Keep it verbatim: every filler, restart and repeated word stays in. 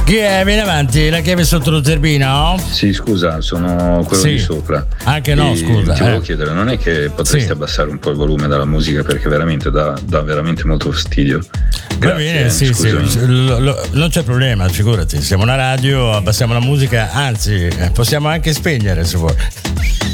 Chi è? Vieni avanti, la chiave sotto lo zerbino? Sì, scusa, sono quello Sì. di sopra. Anche no, E scusa. Ti volevo eh. chiedere, non è che potresti Sì. abbassare un po' il volume della musica perché veramente dà, dà veramente molto fastidio. Va Grazie, bene, eh, sì, sì, scusami. lo- lo- non c'è problema, figurati, siamo una radio, abbassiamo la musica, anzi, eh, possiamo anche spegnere se vuoi.